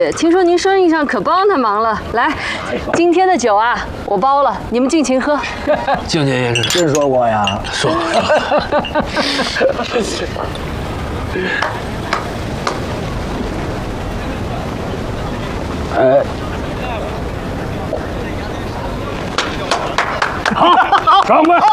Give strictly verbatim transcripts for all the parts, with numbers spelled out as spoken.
听说您生意上可帮他忙了，来，今天的酒啊，我包了，你们尽情喝。 敬您也是， 真说过呀， 说。 哎，好，掌柜。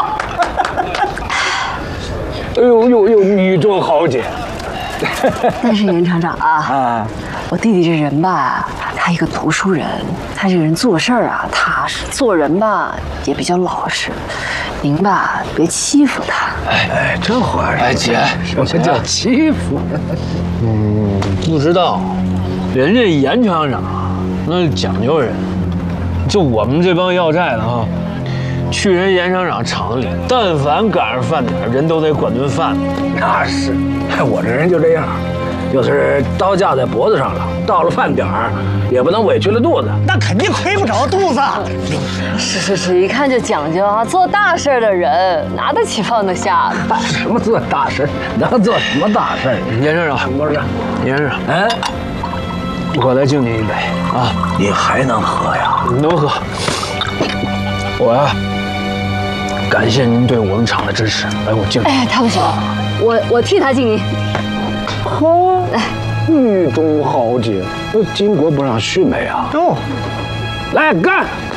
哎呦呦呦，女中豪杰。 但是严厂长啊，啊，我弟弟这人吧，他一个读书人，他这个人做事儿啊踏实，做人吧也比较老实。您吧别欺负他。 哎哎，这话哎姐， 什么叫欺负？ 嗯，不知道，人家严厂长那讲究人，就我们这帮要债的哈。去人严厂长厂里，但凡赶上饭点，人都得管顿饭。 那是，我这人就这样，就是刀架在脖子上了，到了饭点儿也不能委屈了肚子。 那肯定亏不着肚子。 是是是，一看就讲究啊，做大事的人拿得起放得下的。 什么做大事？能做什么大事？ 严厂长， 不是， 严厂长， 哎， 我再敬您一杯啊！ 你还能喝呀？ 能喝。我呀。感谢您对我们厂的支持，来，我敬你。 哎，他不行，我我替他敬您。 呵，来，女中豪杰，那巾帼不让须眉啊！ 哟， 来干！